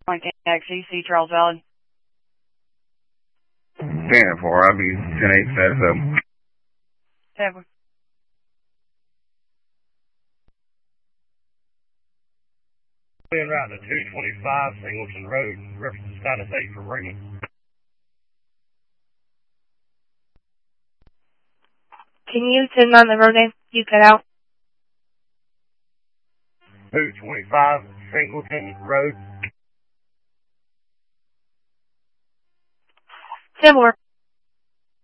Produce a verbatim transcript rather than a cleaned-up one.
Point X E C, Charles Valley. ten four, I'll be ten eight, status up. Seven. En route to two twenty-five Singleton Road, reference status eight for ringing. Can you send on the road name you cut out? two twenty-five Singleton Road. Similar.